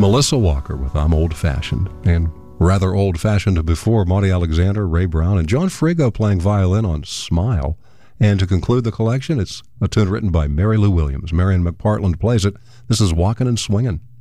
Melissa Walker with I'm Old Fashioned, and rather old-fashioned before, Monty Alexander, Ray Brown, and John Frigo playing violin on Smile. And to conclude the collection, it's a tune written by Mary Lou Williams. Marion McPartland plays it. This is Walkin' and Swingin'.